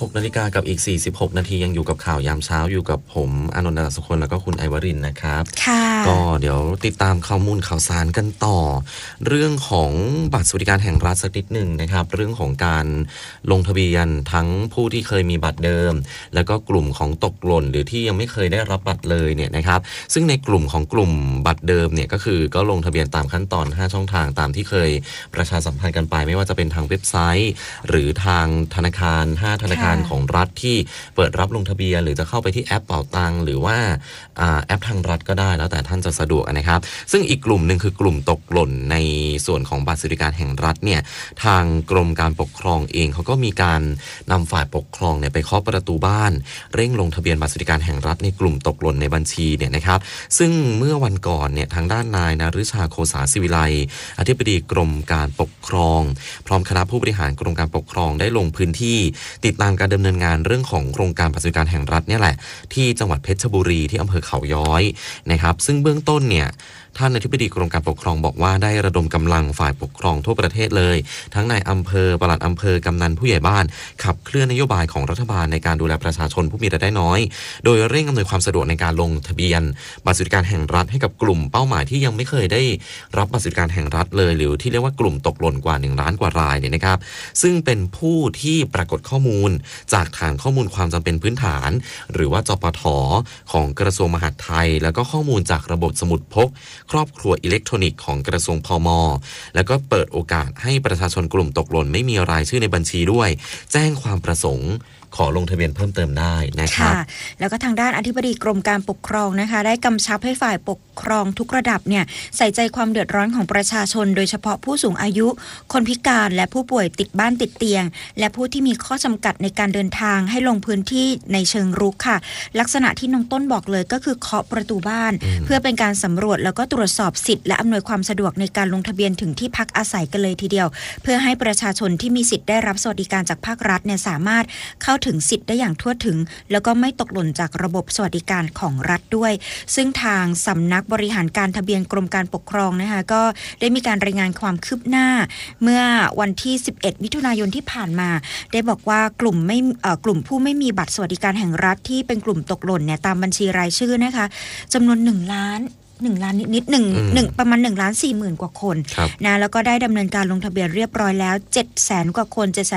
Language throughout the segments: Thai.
16 นาฬิกากับอีก46นาทียังอยู่กับข่าวยามเช้าอยู่กับผมอานนท์ ดาสุคนแล้วก็คุณไอวรินทร์นะครับก็เดี๋ยวติดตามข้อมูลข่าวสารกันต่อเรื่องของบัตรสวัสดิการแห่งรัฐสักนิดหนึ่งนะครับเรื่องของการลงทะเบียนทั้งผู้ที่เคยมีบัตรเดิมแล้วก็กลุ่มของตกหล่นหรือที่ยังไม่เคยได้รับบัตรเลยเนี่ยนะครับซึ่งในกลุ่มของกลุ่มบัตรเดิมเนี่ยก็คือก็ลงทะเบียนตามขั้นตอน5ช่องทางตามที่เคยประชาสัมพันธ์กันไปไม่ว่าจะเป็นทางเว็บไซต์หรือทางธนาคาร5ธนาคารของรัฐที่เปิดรับลงทะเบียนหรือจะเข้าไปที่แอปเป๋าตังหรือว่าแอปทางรัฐก็ได้แล้วแต่ท่านจะสะดวกนะครับซึ่งอีกกลุ่มหนึ่งคือกลุ่มตกหล่นในส่วนของบัตรสวัสดิการแห่งรัฐเนี่ยทางกรมการปกครองเองเขาก็มีการนำฝ่ายปกครองเนี่ยไปเคาะประตูบ้านเร่งลงทะเบียนบัตรสวัสดิการแห่งรัฐในกลุ่มตกหล่นในบัญชีเนี่ยนะครับซึ่งเมื่อวันก่อนเนี่ยทางด้านนายนฤชาโคสาศิวิไลอธิบดีกรมการปกครองพร้อมคณะผู้บริหารกรมการปกครองได้ลงพื้นที่ติดตามการดำเนินงานเรื่องของโครงการบัตรสวัสดิการแห่งรัฐเนี่ยแหละที่จังหวัดเพชรบุรีที่อำเภอเขาย้อยนะครับซึ่งเบื้องต้นเนี่ยท่านอธิบดีกรมการปกครองบอกว่าได้ระดมกำลังฝ่ายปกครองทั่วประเทศเลยทั้งนายอำเภอปลัดอำเภอกำนันผู้ใหญ่บ้านขับเคลื่อนนโยบายของรัฐบาลในการดูแลประชาชนผู้มีรายได้น้อยโดยเร่งอำนวยความสะดวกในการลงทะเบียนบัตรสวัสดิการแห่งรัฐให้กับกลุ่มเป้าหมายที่ยังไม่เคยได้รับบัตรสวัสดิการแห่งรัฐเลยหรือที่เรียกว่ากลุ่มตกหล่นกว่า1ล้านกว่ารายเนี่ยนะครับซึ่งเป็นผู้ที่ปรากฏข้อมูลจากฐานข้อมูลความจำเป็นพื้นฐานหรือว่าจปท.ของกระทรวงมหาดไทยแล้วก็ข้อมูลจากระบบสมุดพกครอบครัวอิเล็กทรอนิกส์ของกระทรวงพม.แล้วก็เปิดโอกาสให้ประชาชนกลุ่มตกหล่นไม่มีรายชื่อในบัญชีด้วยแจ้งความประสงค์ขอลงทะเบียนเพิ่มเติมได้นะครับแล้วก็ทางด้านอธิบดีกรมการปกครองนะคะได้กำชับให้ฝ่ายปกครองทุกระดับเนี่ยใส่ใจความเดือดร้อนของประชาชนโดยเฉพาะผู้สูงอายุคนพิการและผู้ป่วยติดบ้านติดเตียงและผู้ที่มีข้อจำกัดในการเดินทางให้ลงพื้นที่ในเชิงรุกค่ะลักษณะที่น้องต้นบอกเลยก็คือเคาะประตูบ้านเพื่อเป็นการสำรวจแล้วก็ตรวจสอบสิทธิ์และอำนวยความสะดวกในการลงทะเบียนถึงที่พักอาศัยกันเลยทีเดียวเพื่อให้ประชาชนที่มีสิทธิ์ได้รับสวัสดิการจากภาครัฐเนี่ยสามารถเข้าถึงสิทธิ์ได้อย่างทั่วถึงแล้วก็ไม่ตกหล่นจากระบบสวัสดิการของรัฐด้วยซึ่งทางสำนักบริหารการทะเบียนกรมการปกครองนะคะก็ได้มีการรายงานความคืบหน้าเมื่อวันที่11มิถุนายนที่ผ่านมาได้บอกว่ากลุ่มผู้ไม่มีบัตรสวัสดิการแห่งรัฐที่เป็นกลุ่มตกหล่นเนี่ยตามบัญชีรายชื่อนะคะจำนวน1 ล้านนิดประมาณ1,40,000 กว่าคนนะแล้วก็ได้ดำเนินการลงทะเบียนเรียบร้อยแล้ว 700,000 กว่าคน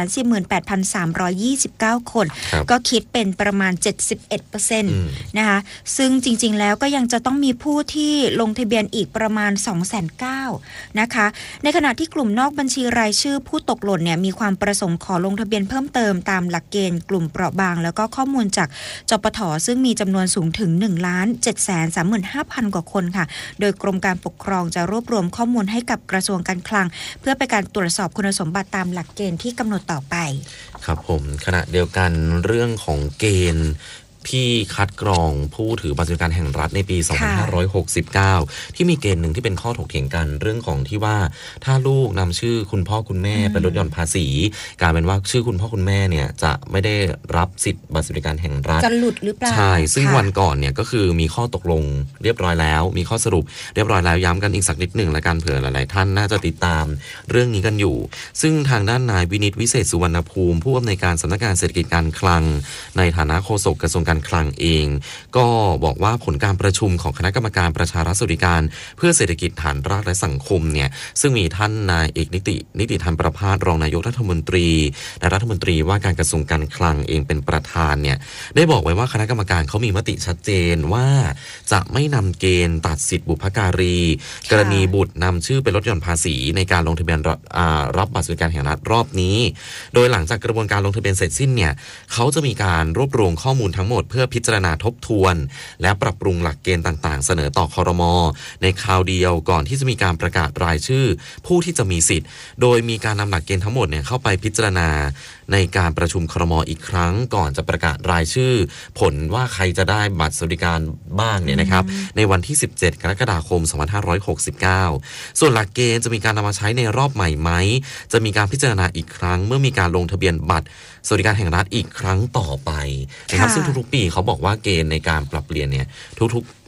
748,329 คนก็คิดเป็นประมาณ 71% นะคะซึ่งจริงๆแล้วก็ยังจะต้องมีผู้ที่ลงทะเบียนอีกประมาณ 290,000 นะคะในขณะที่กลุ่มนอกบัญชีรายชื่อผู้ตกหล่นเนี่ยมีความประสงค์ขอลงทะเบียนเพิ่มเติมตามหลักเกณฑ์กลุ่มเปราะบางแล้วก็ข้อมูลจากจปท.ซึ่งมีจำนวนสูงถึง 1,735,000 กว่าคนโดยกรมการปกครองจะรวบรวมข้อมูลให้กับกระทรวงการคลังเพื่อเป็นการตรวจสอบคุณสมบัติตามหลักเกณฑ์ที่กำหนดต่อไปครับผมขณะเดียวกันเรื่องของเกณฑ์ที่คัดกรองผู้ถือบัตรสวัสดิการแห่งรัฐในปี 2569 ที่มีเกณฑ์หนึ่งที่เป็นข้อถกเถียงกันเรื่องของที่ว่าถ้าลูกนำชื่อคุณพ่อคุณแม่เป็นลดหย่อนภาษีกลายเป็นว่าชื่อคุณพ่อคุณแม่เนี่ยจะไม่ได้รับสิทธิ์บัตรสวัสดิการแห่งรัฐจะหลุดหรือเปล่าใช่ซึ่งวันก่อนเนี่ยก็คือมีข้อตกลงเรียบร้อยแล้วมีข้อสรุปเรียบร้อยแล้วย้ำกันอีกสักนิดหนึ่งละกันเผื่อหลายๆท่านน่าจะติดตามเรื่องนี้กันอยู่ซึ่งทางด้านนายวินิตวิเศษสุวรรณภูมิผู้อำนวยการสำนักงานเศรษฐกิจการคลังในฐานะโฆษกกระทรวงการคลังเองก็บอกว่าผลการประชุมของคณะกรรมการประชารัฐสวัสดิการเพื่อเศรษฐกิจฐานรากและสังคมเนี่ยซึ่งมีท่านนายเอกนิติธรรมประภาสรองนายกรัฐมนตรีและรัฐมนตรีว่าการกระทรวงการคลังเองเป็นประธานเนี่ยได้บอกไว้ว่าคณะกรรมการเขามีมติชัดเจนว่าจะไม่นำเกณฑ์ตัดสิทธิบุพการีกรณีบุตรนำชื่อไปลดหย่อนภาษีในการลงทะเบียนรับบัตรสวัสดิการแห่งรัฐรอบนี้โดยหลังจากกระบวนการลงทะเบียนเสร็จสิ้นเนี่ยเขาจะมีการรวบรวมข้อมูลทั้งหมดเพื่อพิจารณาทบทวนและปรับปรุงหลักเกณฑ์ต่างๆเสนอต่อครม.ในคราวเดียวก่อนที่จะมีการประกาศรายชื่อผู้ที่จะมีสิทธิ์โดยมีการนำหลักเกณฑ์ทั้งหมดเนี่ยเข้าไปพิจารณาในการประชุมครม.อีกครั้งก่อนจะประกาศรายชื่อผลว่าใครจะได้บัตรสวัสดิการบ้างเนี่ยนะครับในวันที่17กรกฎาคม2569ส่วนหลักเกณฑ์จะมีการนำมาใช้ในรอบใหม่ไหมจะมีการพิจารณาอีกครั้งเมื่อมีการลงทะเบียนบัตรสวัสดิการแห่งรัฐอีกครั้งต่อไปนะครับซึ่งทุกๆปีเขาบอกว่าเกณฑ์ในการปรับเปลี่ยนเนี่ยทุกๆ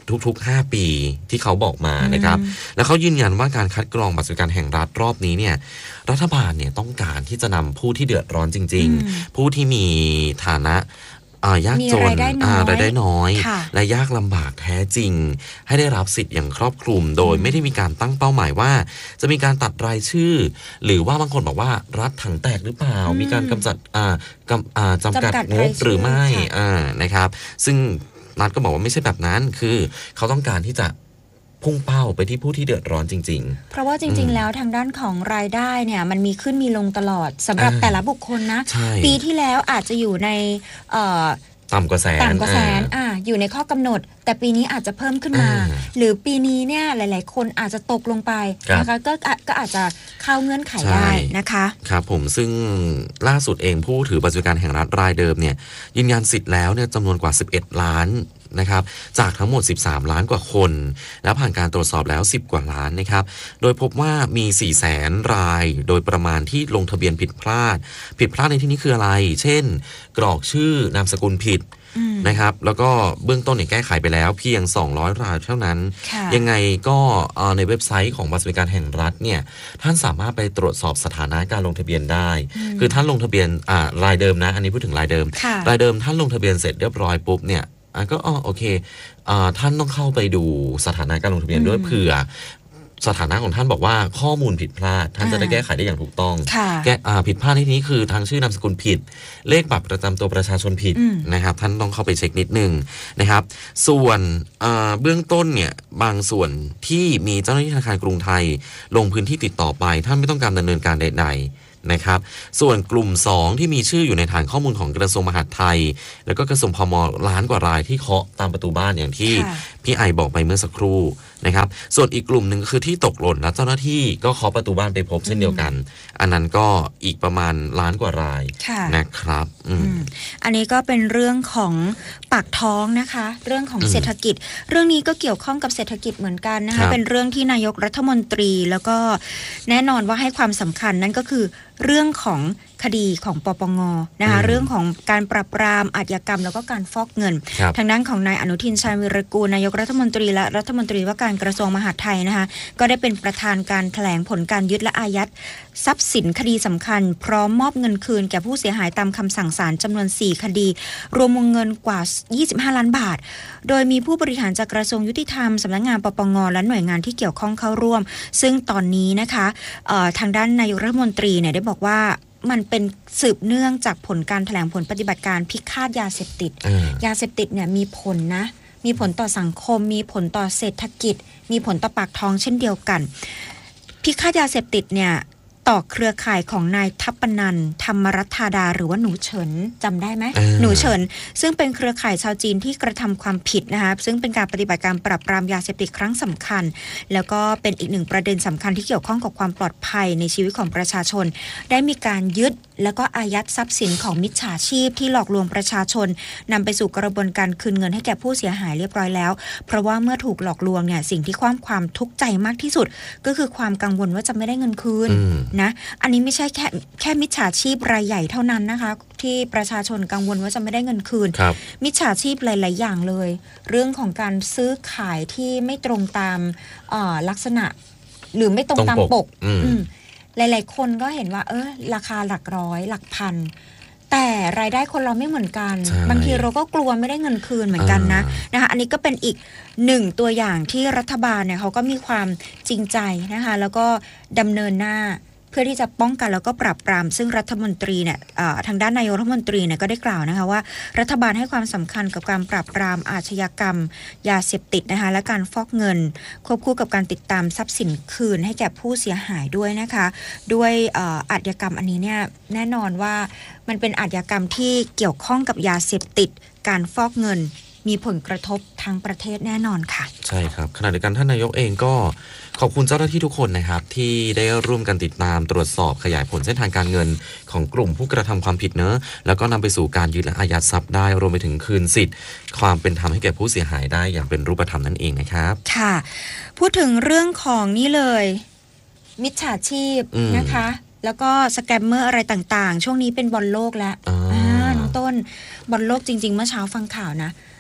ทุกๆ5ปีที่เขาบอกมานะครับแล้วเขายืนยันว่าการคัดกรองบัตรสวัสดิการแห่งรัฐรอบนี้เนี่ยรัฐบาลเนี่ยต้องการที่จะนำผู้ที่เดือดร้อนจริงๆผู้ที่มีฐานะยากจนรายได้น้อยและยากลำบากแท้จริงให้ได้รับสิทธิ์อย่างครอบคลุมโดยไม่ได้มีการตั้งเป้าหมายว่าจะมีการตัดรายชื่อหรือว่าบางคนบอกว่ารัฐถังแตกหรือเปล่ามีการกำจัดจำกัดงบหรือไม่นะครับซึ่งรัฐก็บอกว่าไม่ใช่แบบนั้นคือเขาต้องการที่จะพุ่งเป้าไปที่ผู้ที่เดือดร้อนจริงๆเพราะว่าจริงๆแล้วทางด้านของรายได้เนี่ยมันมีขึ้นมีลงตลอดสำหรับแต่ละบุคคลนะปีที่แล้วอาจจะอยู่ในต่ำกว่าแสนอยู่ในข้อกำหนดแต่ปีนี้อาจจะเพิ่มขึ้นมาหรือปีนี้เนี่ยหลายๆคนอาจจะตกลงไปนะคะก็อาจจะเข้าเงื่อนไขได้นะคะครับผมซึ่งล่าสุดเองผู้ถือบัตรสวัสดิการแห่งรัฐรายเดิมเนี่ยยืนยันสิทธิ์แล้วเนี่ยจำนวนกว่า11ล้านนะครับจากทั้งหมด13ล้านกว่าคนแล้วผ่านการตรวจสอบแล้ว10กว่าล้านนะครับโดยพบว่ามี 400,000 รายโดยประมาณที่ลงทะเบียนผิดพลาดในที่นี้คืออะไรเช่นกรอกชื่อนามสกุลผิดนะครับแล้วก็เบื้องต้นเนี่ยแก้ไขไปแล้วเพียง200รายเท่านั้นยังไงก็ในเว็บไซต์ของบัตรสวัสดิการแห่งรัฐเนี่ยท่านสามารถไปตรวจสอบสถานะการลงทะเบียนได้คือท่านลงทะเบียนรายเดิมนะอันนี้พูดถึงรายเดิมท่านลงทะเบียนเสร็จเรียบร้อยปุ๊บเนี่ยก็โอเคท่านต้องเข้าไปดูสถานะการลงทะเบียนด้วยเผื่อสถานะของท่านบอกว่าข้อมูลผิดพลาดท่านจะได้แก้ไขได้อย่างถูกต้องผิดพลาดที่นี้คือทางชื่อนามสกุลผิดเลขบัตรประจำตัวประชาชนผิดนะครับท่านต้องเข้าไปเช็คนิดนึงนะครับส่วนเบื้องต้นเนี่ยบางส่วนที่มีเจ้าหน้าที่ธนาคารกรุงไทยลงพื้นที่ติดต่อไปท่านไม่ต้องการดำเนินการใดๆนะครับส่วนกลุ่ม2ที่มีชื่ออยู่ในฐานข้อมูลของกระทรวงมหาดไทยแล้วก็กระทรวงพม.ล้านกว่ารายที่เคาะตามประตูบ้านอย่างที่พี่ไอบอกไปเมื่อสักครู่นะครับส่วนอีกกลุ่มหนึ่งคือที่ตกหล่นและเจ้าหน้าที่ก็เคาะประตูบ้านไปพบเช่นเดียวกันอันนั้นก็อีกประมาณล้านกว่ารายนะครับอันนี้ก็เป็นเรื่องของปากท้องนะคะเรื่องของเศรษฐกิจเรื่องนี้ก็เกี่ยวข้องกับเศรษฐกิจเหมือนกันนะคะเป็นเรื่องที่นายกรัฐมนตรีแล้วก็แน่นอนว่าให้ความสำคัญนั่นก็คือเรื่องของคดีของปปงนะคะเรื่องของการปราบปรามอาชญากรรมแล้วก็การฟอกเงินทางด้านของนายอนุทินชาญวิรกูลนายกรัฐมนตรีและรัฐมนตรีว่าการกระทรวงมหาดไทยนะคะก็ได้เป็นประธานการแถลงผลการยึดและอายัดทรัพย์สินคดีสำคัญพร้อมมอบเงินคืนแก่ผู้เสียหายตามคำสั่งศาลจำนวน4คดีรวมวงเงินกว่า25ล้านบาทโดยมีผู้บริหารจากกระทรวงยุติธรรมสำนักงานปปงและหน่วยงานที่เกี่ยวข้องเข้าร่วมซึ่งตอนนี้นะคะทางด้านนายกรัฐมนตรีเนี่ยได้บอกว่ามันเป็นสืบเนื่องจากผลการแถลงผลปฏิบัติการพิฆาตยาเสพติดยาเสพติดเนี่ยมีผลนะมีผลต่อสังคมมีผลต่อเศรษฐกิจมีผลต่อปากท้องเช่นเดียวกันพิฆาตยาเสพติดเนี่ยต่อเครือข่ายของนายทัพปนันท์ธรรมรัตธาดาหรือว่าหนูเฉินจำได้ไหมหนูเฉินซึ่งเป็นเครือข่ายชาวจีนที่กระทำความผิดนะคะซึ่งเป็นการปฏิบัติการปราบปรามยาเสพติดครั้งสำคัญแล้วก็เป็นอีกหนึ่งประเด็นสำคัญที่เกี่ยวข้องกับความปลอดภัยในชีวิตของประชาชนได้มีการยึดแล้วก็อายัดทรัพย์สินของมิจฉาชีพที่หลอกลวงประชาชนนำไปสู่กระบวนการคืนเงินให้แก่ผู้เสียหายเรียบร้อยแล้วเพราะว่าเมื่อถูกหลอกลวงเนี่ยสิ่งที่ความทุกข์ใจมากที่สุดก็คือความกังวลว่าจะไม่ได้เงินคืนนะอันนี้ไม่ใช่แค่มิจฉาชีพรายใหญ่เท่านั้นนะคะที่ประชาชนกังวลว่าจะไม่ได้เงินคืนมิจฉาชีพหลายๆอย่างเลยเรื่องของการซื้อขายที่ไม่ตรงตามลักษณะหรือไม่ตรงตามปกหลายๆคนก็เห็นว่าราคาหลักร้อยหลักพันแต่รายได้คนเราไม่เหมือนกันบางทีเราก็กลัวไม่ได้เงินคืนเหมือนกันนะคะอันนี้ก็เป็นอีกหนึ่งตัวอย่างที่รัฐบาลเนี่ยเขาก็มีความจริงใจนะคะแล้วก็ดำเนินหน้าเพื่อที่จะป้องกันแล้วก็ปราบปรามซึ่งรัฐมนตรีเนี่ยทางด้านนายกรัฐมนตรีเนี่ยก็ได้กล่าวนะคะว่ารัฐบาลให้ความสำคัญกับการปราบปรามอาชญากรรมยาเสพติดนะคะและการฟอกเงินควบคู่กับการติดตามทรัพย์สินคืนให้แก่ผู้เสียหายด้วยนะคะด้วยอาชญากรรมอันนี้เนี่ยแน่นอนว่ามันเป็นอาชญากรรมที่เกี่ยวข้องกับยาเสพติดการฟอกเงินมีผลกระทบทั้งประเทศแน่นอนค่ะใช่ครับขณะเดียวกันท่านนายกเองก็ขอบคุณเจ้าหน้าที่ทุกคนนะครับที่ได้ร่วมกันติดตามตรวจสอบขยายผลเส้นทางการเงินของกลุ่มผู้กระทำความผิดเนอะแล้วก็นำไปสู่การยึดและอายัดทรัพย์ได้รวมไปถึงคืนสิทธิ์ความเป็นธรรมให้แก่ผู้เสียหายได้อย่างเป็นรูปธรรมนั่นเองนะครับค่ะพูดถึงเรื่องของนี่เลยมิจฉาชีพนะคะแล้วก็สแกมเมอร์อะไรต่างๆช่วงนี้เป็นบอลโลกแล้วน้องต้นบอลโลกจริงๆเมื่อเช้าฟังข่าวนะเ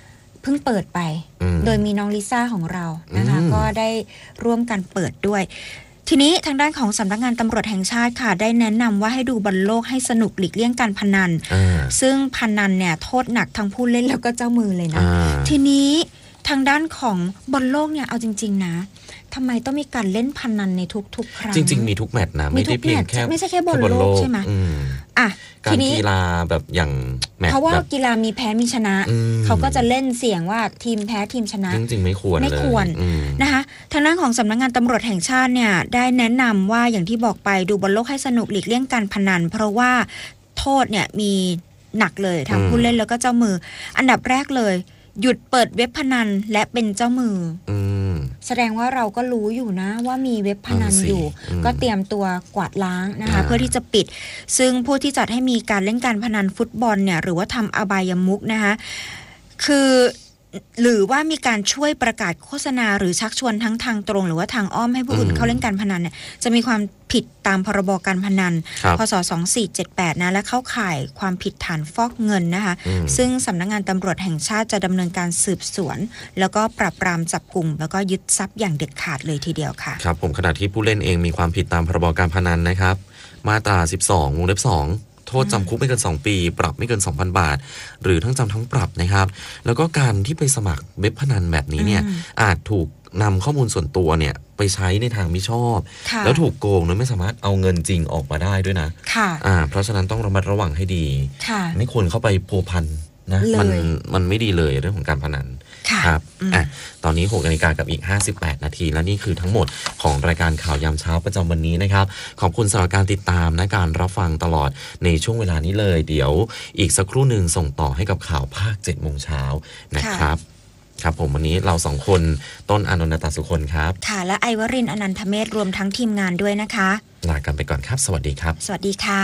พิ่งเปิดไปโดยมีน้องลิซ่าของเรานะคะก็ได้ร่วมกันเปิดด้วยทีนี้ทางด้านของสำนักงานตำรวจแห่งชาติค่ะได้แนะนำว่าให้ดูบอลโลกให้สนุกหลีกเลี่ยงการพนันซึ่งพนันเนี่ยโทษหนักทั้งผู้เล่นแล้วก็เจ้ามือเลยนะทีนี้ทางด้านของบอลโลกเนี่ยเอาจริงๆนะทำไมต้องมีการเล่นพนันในทุกๆครั้งจริงๆมีทุกแมตช์นะไม่ได้เพียงแค่ไม่ใช่แค่บอลโลกใช่ไหมการกีฬาแบบอย่างแมตช์เพราะว่ากีฬามีแพ้มีชนะเขาก็จะเล่นเสี่ยงว่าทีมแพ้ทีมชนะจริงๆไม่ควรนะคะทางด้านของสำนักงานตำรวจแห่งชาติเนี่ยได้แนะนำว่าอย่างที่บอกไปดูบอลโลกให้สนุกหลีกเลี่ยงการพนันเพราะว่าโทษเนี่ยมีหนักเลยทั้งผู้เล่นแล้วก็เจ้ามืออันดับแรกเลยหยุดเปิดเว็บพนันและเป็นเจ้ามือแสดงว่าเราก็รู้อยู่นะว่ามีเว็บพนันอยู่ก็เตรียมตัวกวาดล้างนะคะเพื่อที่จะปิดซึ่งผู้ที่จัดให้มีการเล่นการพนันฟุตบอลเนี่ยหรือว่าทำอบายมุขนะคะคือหรือว่ามีการช่วยประกาศโฆษณาหรือชักชวนทั้งทางตรงหรือว่าทางอ้อมให้ผู้อื่นเข้าเล่นการพนันเนี่ยจะมีความผิดตามพรบการพนันพ.ศ. 2478นะและเข้าข่ายความผิดฐานฟอกเงินนะคะซึ่งสำนักงานตำรวจแห่งชาติจะดำเนินการสืบสวนแล้วก็ปราบปรามจับกุมแล้วก็ยึดทรัพย์อย่างเด็ดขาดเลยทีเดียวค่ะครับผมขณะที่ผู้เล่นเองมีความผิดตามพรบการพนันนะครับมาตรา12 วงเล็บ 2โทษจำคุกไม่เกิน2 ปีปรับไม่เกิน 2,000 บาทหรือทั้งจำทั้งปรับนะครับแล้วก็การที่ไปสมัครเว็บพนันแบบนี้เนี่ยอาจถูกนำข้อมูลส่วนตัวเนี่ยไปใช้ในทางมิชอบแล้วถูกโกงโดยไม่สามารถเอาเงินจริงออกมาได้ด้วยนะเพราะฉะนั้นต้องระมัดระวังให้ดีไม่ควรเข้าไปพัวพันนะมันไม่ดีเลยเรื่องของการพนันครับตอนนี้ 6 นาฬิกากับอีก58 นาทีและนี่คือทั้งหมดของรายการข่าวยามเช้าประจำวันนี้นะครับขอบคุณสำหรับการติดตามและการรับฟังตลอดในช่วงเวลานี้เลยเดี๋ยวอีกสักครู่หนึ่งส่งต่อให้กับข่าวภาค 7 โมงเช้านะครับครับผมวันนี้เรา2 คนต้นอานนท์ ตาสุคนครับค่ะและไอวรินทร์อนันทเมธรวมทั้งทีมงานด้วยนะคะลากันไปก่อนครับสวัสดีครับสวัสดีค่ะ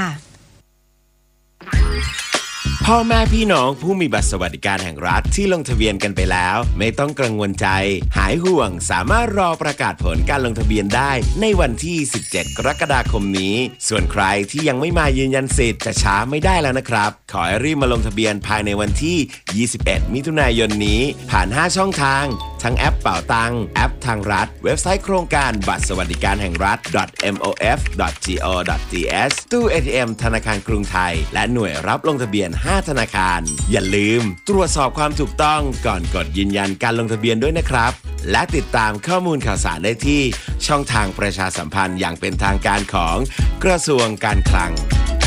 พ่อแม่พี่น้องผู้มีบัตรสวัสดิการแห่งรัฐที่ลงทะเบียนกันไปแล้วไม่ต้องกังวลใจหายห่วงสามารถรอประกาศผลการลงทะเบียนได้ในวันที่17 กรกฎาคมนี้ส่วนใครที่ยังไม่มายืนยันสิทธิ์จะช้าไม่ได้แล้วนะครับขอให้รีบมาลงทะเบียนภายในวันที่21 มิถุนายนนี้ผ่าน5ช่องทางทั้งแอปเป๋าตังแอปทางรัฐเว็บไซต์โครงการบัตรสวัสดิการแห่งรัฐ mof.go.th ตู้ ATM ธนาคารกรุงไทยและหน่วยรับลงทะเบียน5ธนาคารอย่าลืมตรวจสอบความถูกต้องก่อนกดยืนยันการลงทะเบียนด้วยนะครับและติดตามข้อมูลข่าวสารได้ที่ช่องทางประชาสัมพันธ์อย่างเป็นทางการของกระทรวงการคลัง